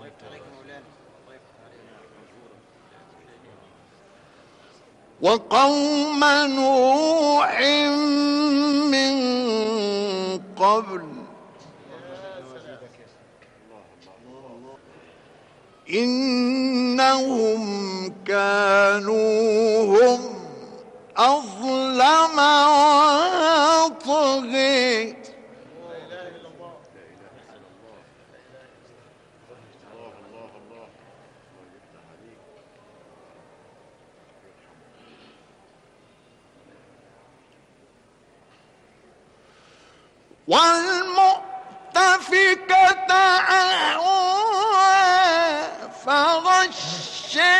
وقوم نوح من قبل إنهم كانوا هم أظلم وأطغى. والمؤتفكة أهوى فغشى